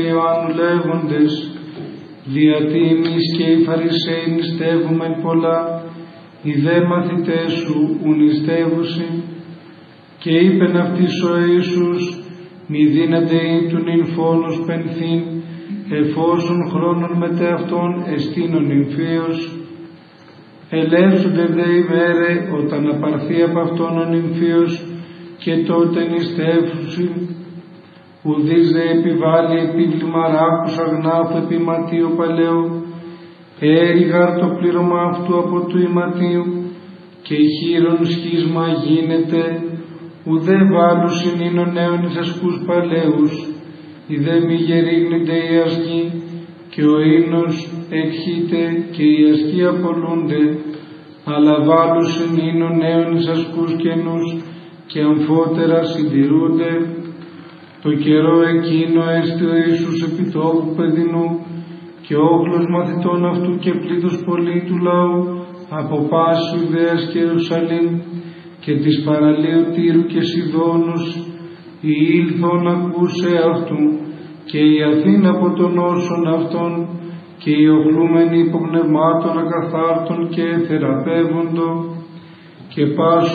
Ιωάννου λέγοντες, διατί εμείς και οι Φαρισαίοι νηστεύουμεν πολλά, οι δε μαθητές σου ου νηστεύουσι. Και είπεν αυτοίς ο Ιησούς, μη δύναται ήτουν ειν φόνος πενθήν, εφόσον χρόνων μετέ αυτόν εστίνων νυμφίος. Ελεύσονται δε ημέρε όταν απαρθεί από αυτόν ο νυμφίος, και τότε νηστεύουσι. Ουδείς δε επιβάλλει επίβλημα ράκους αγνάφου επί ηματίου παλαιού, έριγαρ το πλήρωμα αυτού από του ηματίου, και χείρον σχίσμα γίνεται, ουδέ βάλουσιν ίνων νέων εις ασκούς παλαιούς, οι δε μη γερίγνεται η ασκή, και ο ίνος εκχύται και οι ασκοί απολούνται, αλλά βάλουσιν ίνων νέων εις ασκούς καινούς, και αμφότερα συντηρούνται. Το καιρό εκείνο έστι ο Ιησούς επί τόπου παιδινού, και όχλος μαθητών αυτού και πλήθος πολύ του λαού από πάσης Ιουδαίας και Ιερουσαλήμ και της παραλίου Τύρου και Σιδώνους, η ήλθον ακούσε αυτού, και η Αθήνα από τον όσων αυτών, και οι οχλούμενοι υποπνευμάτων ακαθάρτων και θεραπεύοντο, και πάσου